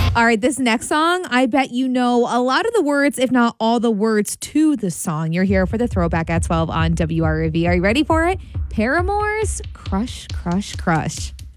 All right, this next song, I bet you know a lot of the words, if not all the words to the song. You're here for the Throwback at 12 on WRV. Are you ready for it? Paramore's Crush, Crush, Crush.